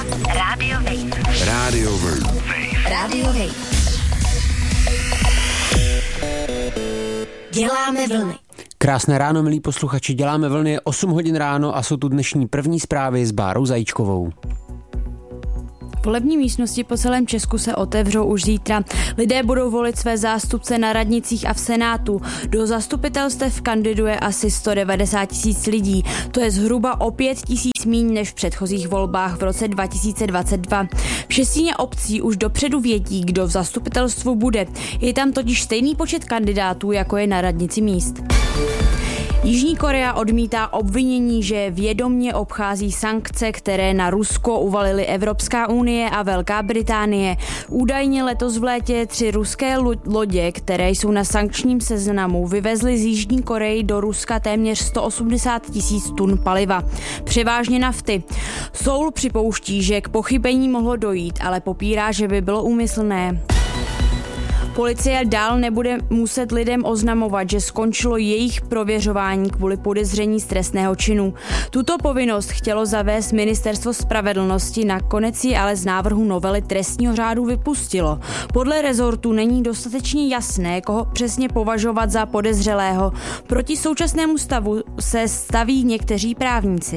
Radio Wave. Radio Wave. Radio Wave. Děláme vlny. Krásné ráno, milí posluchači, děláme vlny, 8 hodin ráno a jsou tu dnešní první zprávy s Bárou Zajíčkovou. Volební místnosti po celém Česku se otevřou už zítra. Lidé budou volit své zástupce na radnicích a v Senátu. Do zastupitelstev kandiduje asi 190 000 lidí. To je zhruba o 5 000 míň než v předchozích volbách v roce 2022. V šestině obcí už dopředu vědí, kdo v zastupitelstvu bude. Je tam totiž stejný počet kandidátů, jako je na radnici míst. Jižní Korea odmítá obvinění, že vědomě obchází sankce, které na Rusko uvalily Evropská unie a Velká Británie. Údajně letos v létě 3 ruské lodě, které jsou na sankčním seznamu, vyvezly z Jižní Koreji do Ruska téměř 180 000 tun paliva, převážně nafty. Seoul připouští, že k pochybení mohlo dojít, ale popírá, že by bylo úmyslné. Policie dál nebude muset lidem oznamovat, že skončilo jejich prověřování kvůli podezření z trestného činu. Tuto povinnost chtělo zavést Ministerstvo spravedlnosti, nakonec ji ale z návrhu novely trestního řádu vypustilo. Podle rezortu není dostatečně jasné, koho přesně považovat za podezřelého. Proti současnému stavu se staví někteří právníci.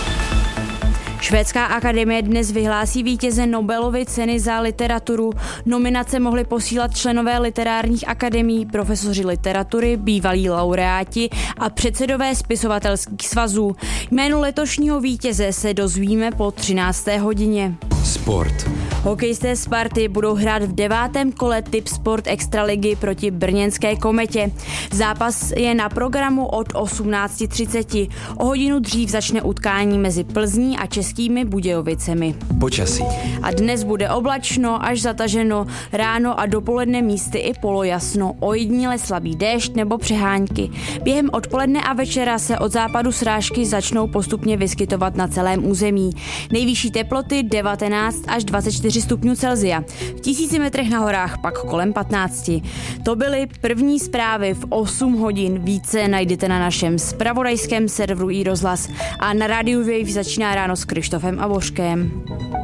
Švédská akademie dnes vyhlásí vítěze Nobelovy ceny za literaturu. Nominace mohli posílat členové literárních akademií, profesoři literatury, bývalí laureáti a předsedové spisovatelských svazů. Jméno letošního vítěze se dozvíme po 13. hodině. Sport. Hokejisté Sparty budou hrát v 9. kole Tipsport Extraligy proti brněnské Kometě. Zápas je na programu od 18:30. O hodinu dřív začne utkání mezi Plzní a Českými Budějovicemi. Počasí. A dnes bude oblačno až zataženo, ráno a dopoledne místy i polojasno, ojediněle slabý déšť nebo přehánky. Během odpoledne a večera se od západu srážky začnou postupně vyskytovat na celém území. Nejvyšší teploty 19 až 24 stupňů Celsia. V 1000 metrech na horách pak kolem 15. To byly první zprávy v 8 hodin. Více najdete na našem zpravodajském serveru iRozhlas a na rádiu Wave začíná ráno s Krištofem a Božkem.